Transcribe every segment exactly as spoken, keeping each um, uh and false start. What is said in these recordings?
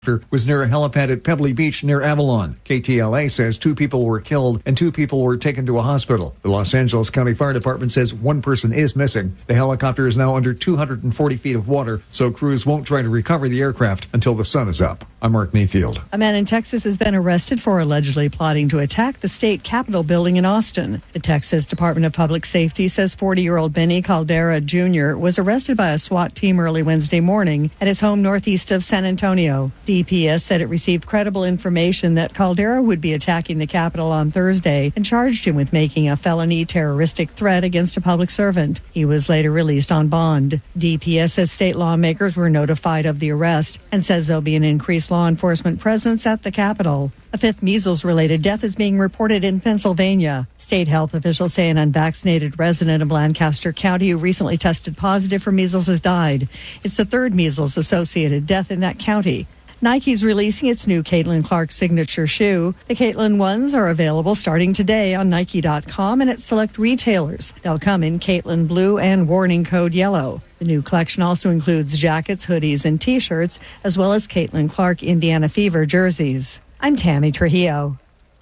was near a helipad at Pebbly Beach near Avalon. K T L A says two people were killed and two people were taken to a hospital. The Los Angeles County Fire Department says one person is missing. The helicopter is now under two hundred forty feet of water, so crews won't try to recover the aircraft until the sun is up. I'm Mark Mayfield. A man in Texas has been arrested for allegedly plotting to attack the state Capitol building in Austin. The Texas Department of Public Safety says forty-year-old Benny Caldera Junior was arrested by a SWAT team early Wednesday morning at his home northeast of San Antonio. D P S said it received credible information that Caldera would be attacking the Capitol on Thursday and charged him with making a felony terroristic threat against a public servant. He was later released on bond. D P S says state lawmakers were notified of the arrest and says there'll be an increased law enforcement presence at the Capitol. A fifth measles-related death is being reported in Pennsylvania. State health officials say an unvaccinated resident of Lancaster County who recently tested positive for measles has died. It's the third measles-associated death in that county. Nike's releasing its new Caitlin Clark signature shoe. The Caitlin ones are available starting today on Nike dot com and at select retailers. They'll come in Caitlin blue and warning code yellow. The new collection also includes jackets, hoodies, and T-shirts, as well as Caitlin Clark Indiana Fever jerseys. I'm Tammy Trujillo.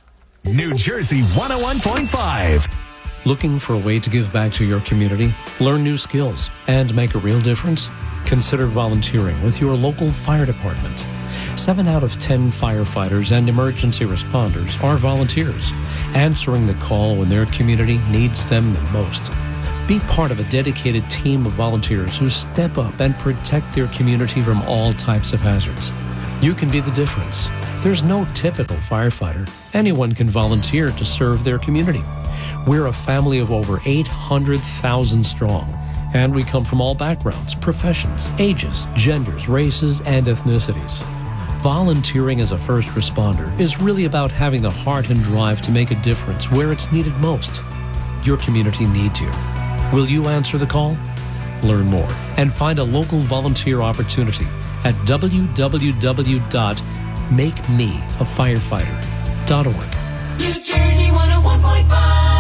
New Jersey one oh one point five. Looking for a way to give back to your community, learn new skills, and make a real difference? Consider volunteering with your local fire department. Seven out of ten firefighters and emergency responders are volunteers, answering the call when their community needs them the most. Be part of a dedicated team of volunteers who step up and protect their community from all types of hazards. You can be the difference. There's no typical firefighter. Anyone can volunteer to serve their community. We're a family of over eight hundred thousand strong, and we come from all backgrounds, professions, ages, genders, races, and ethnicities. Volunteering as a first responder is really about having the heart and drive to make a difference where it's needed most. Your community needs you. Will you answer the call? Learn more and find a local volunteer opportunity at w w w dot make me a firefighter dot org. New Jersey one oh one point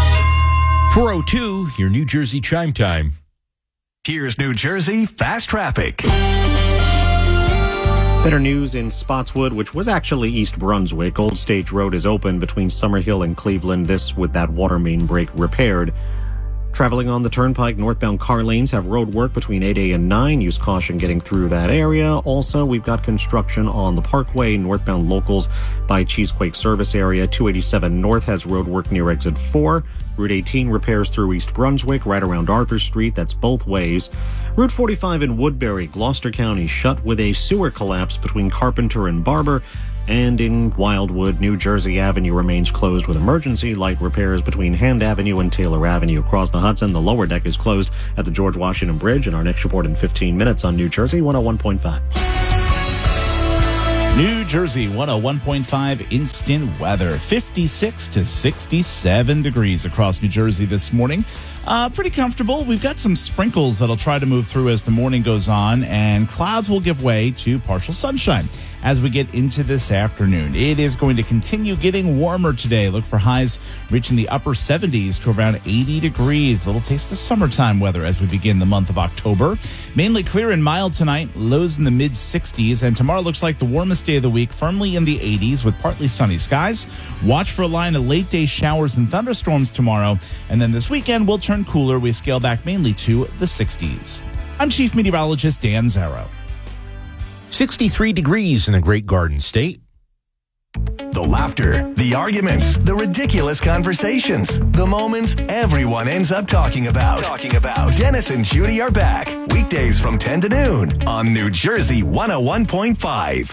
five. four oh two, your New Jersey chime time. Here's New Jersey Fast Traffic. Better news in Spotswood, which was actually East Brunswick. Old Stage Road is open between Summerhill and Cleveland, this with that water main break repaired. Traveling on the Turnpike, northbound car lanes have road work between eight a and nine. Use caution getting through that area. Also, we've got construction on the Parkway, northbound locals by Cheesequake Service Area. two eighty-seven North has road work near exit four. Route eighteen repairs through East Brunswick, right around Arthur Street. That's both ways. Route forty-five in Woodbury, Gloucester County, shut with a sewer collapse between Carpenter and Barber. And in Wildwood, New Jersey Avenue remains closed with emergency light repairs between Hand Avenue and Taylor Avenue. Across the Hudson, the lower deck is closed at the George Washington Bridge. And our next report in fifteen minutes on New Jersey one oh one point five. New Jersey one oh one point five instant weather. fifty-six to sixty-seven degrees across New Jersey this morning. Uh, pretty comfortable. We've got some sprinkles that'll try to move through as the morning goes on, and clouds will give way to partial sunshine as we get into this afternoon. It is going to continue getting warmer today. Look for highs reaching the upper seventies to around eighty degrees. A little taste of summertime weather as we begin the month of October. Mainly clear and mild tonight, lows in the mid sixties, and tomorrow looks like the warmest day of the week, firmly in the eighties with partly sunny skies. Watch for a line of late day showers and thunderstorms tomorrow, and then this weekend we'll turn cooler. We scale back mainly to the sixties. I'm Chief Meteorologist Dan Zarrow. sixty-three degrees in the Great Garden State. The laughter, the arguments, the ridiculous conversations, the moments everyone ends up talking about. Talking about. Dennis and Judy are back weekdays from ten to noon on New Jersey one oh one point five.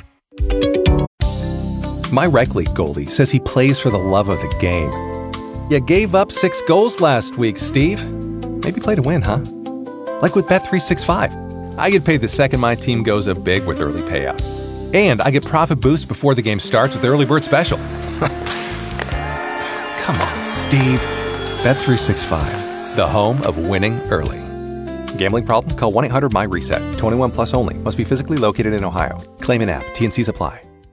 My rec league goalie says he plays for the love of the game. You gave up six goals last week, Steve. Maybe play to win, huh? Like with Bet three sixty-five. I get paid the second my team goes up big with early payout. And I get profit boost before the game starts with the early bird special. Come on, Steve. Bet three sixty-five, the home of winning early. Gambling problem? Call one eight hundred my reset. twenty-one plus only. Must be physically located in Ohio. Claim in app. T and Cs apply.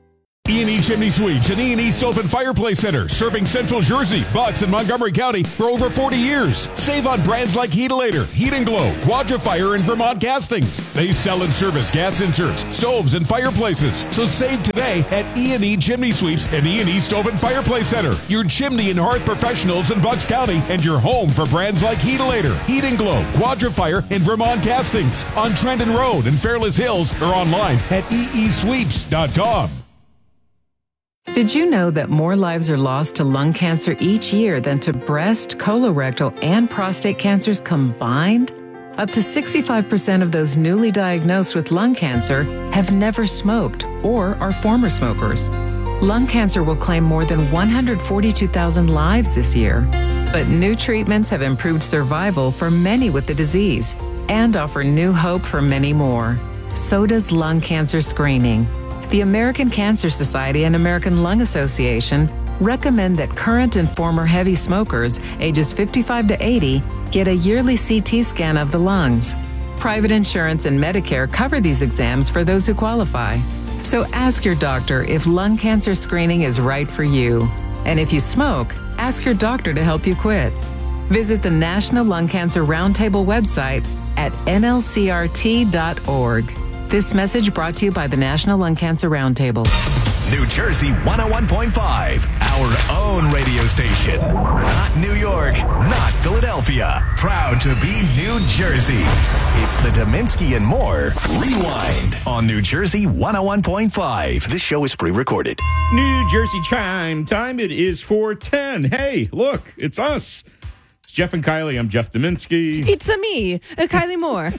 E and E Chimney Sweeps and E and E Stove and Fireplace Center, serving Central Jersey, Bucks, and Montgomery County for over forty years. Save on brands like Heatilator, Heat and Glow, Quadrifire, and Vermont Castings. They sell and service gas inserts, stoves, and fireplaces. So save today at E and E Chimney Sweeps and E and E Stove and Fireplace Center, your chimney and hearth professionals in Bucks County, and your home for brands like Heatilator, Heat and Glow, Quadrifire, and Vermont Castings on Trenton Road in Fairless Hills or online at e e sweeps dot com. Did you know that more lives are lost to lung cancer each year than to breast, colorectal, and prostate cancers combined? Up to sixty-five percent of those newly diagnosed with lung cancer have never smoked or are former smokers. Lung cancer will claim more than one hundred forty-two thousand lives this year. But new treatments have improved survival for many with the disease and offer new hope for many more. So does lung cancer screening. The American Cancer Society and American Lung Association recommend that current and former heavy smokers ages fifty-five to eighty get a yearly C T scan of the lungs. Private insurance and Medicare cover these exams for those who qualify. So ask your doctor if lung cancer screening is right for you. And if you smoke, ask your doctor to help you quit. Visit the National Lung Cancer Roundtable website at N L C R T dot org. This message brought to you by the National Lung Cancer Roundtable. New Jersey one oh one point five, our own radio station. Not New York, not Philadelphia. Proud to be New Jersey. It's the Dominski and More Rewind on New Jersey one oh one point five. This show is pre-recorded. New Jersey chime time. It is four ten. Hey, look, it's us. It's Jeff and Kylie. I'm Jeff Dominski. It's a me, a Kylie Moore.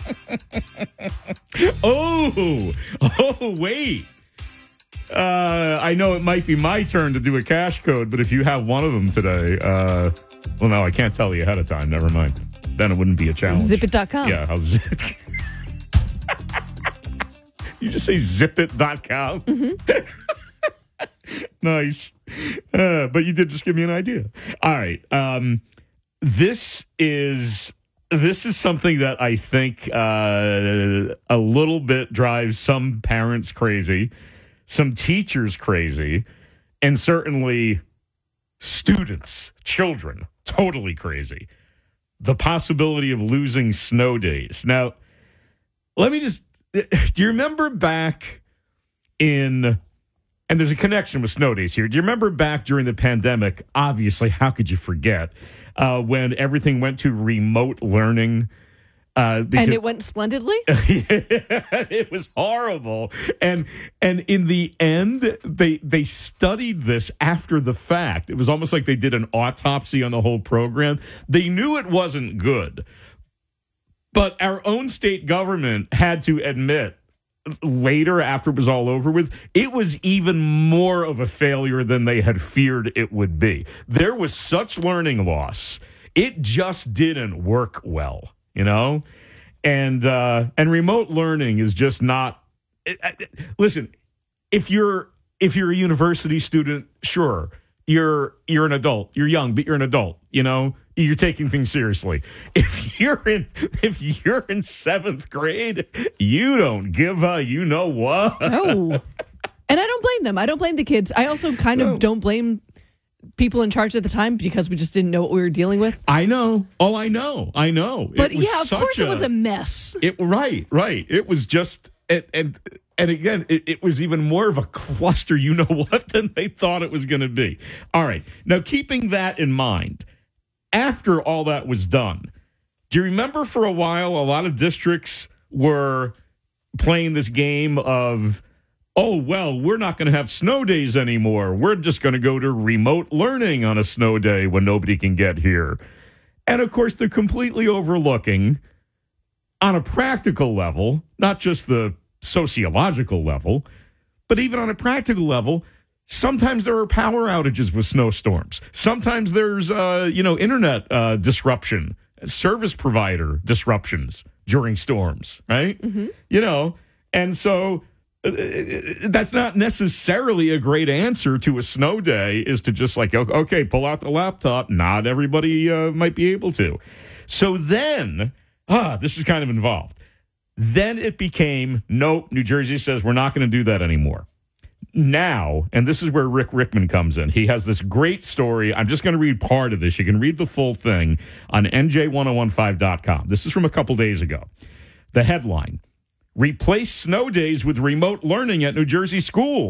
oh, oh, wait. Uh, I know it might be my turn to do a cash code, but if you have one of them today, uh, well, no, I can't tell you ahead of time. Never mind. Then it wouldn't be a challenge. zip it dot com. Yeah. I'll zip You just say zip it dot com? Mm-hmm. Nice. Uh, but you did just give me an idea. All right. Um, this is... This is something that I think uh, a little bit drives some parents crazy, some teachers crazy, and certainly students, children, totally crazy. The possibility of losing snow days. Now, let me just, do you remember back in, and there's a connection with snow days here. Do you remember back during the pandemic? Obviously, how could you forget? Uh, when everything went to remote learning. Uh, because, and it went splendidly? It was horrible. And and in the end, they they studied this after the fact. It was almost like they did an autopsy on the whole program. They knew it wasn't good. But our own state government had to admit later, after it was all over with, it was even more of a failure than they had feared it would be. There was such learning loss. It just didn't work well, you know? And uh, and remote learning is just not... It, it, listen, if you're if you're a university student, sure, you're you're an adult. You're young, but you're an adult, you know? You're taking things seriously. If you're in, if you're in seventh grade, you don't give a you know what. No, and I don't blame them. I don't blame the kids. I also kind no. of don't blame people in charge at the time because we just didn't know what we were dealing with. I know. Oh, I know. I know. But yeah, of course, a, it was a mess. It right, right. It was just and and, and again, it, it was even more of a cluster. You know what than they thought it was going to be. All right. Now, keeping that in mind. After all that was done, do you remember for a while a lot of districts were playing this game of, oh, well, we're not going to have snow days anymore. We're just going to go to remote learning on a snow day when nobody can get here. And, of course, they're completely overlooking on a practical level, not just the sociological level, but even on a practical level, sometimes there are power outages with snowstorms. Sometimes there's, uh, you know, internet uh, disruption, service provider disruptions during storms, right? Mm-hmm. You know, and so uh, that's not necessarily a great answer to a snow day is to just like, okay, pull out the laptop. Not everybody uh, might be able to. So then, ah, this is kind of involved. Then it became, nope, New Jersey says we're not going to do that anymore. now, and this is where Rick Rickman comes in. He has this great story. I'm just going to read part of this. You can read the full thing on N J ten fifteen dot com. This is from a couple days ago. The headline, replace snow days with remote learning at New Jersey schools.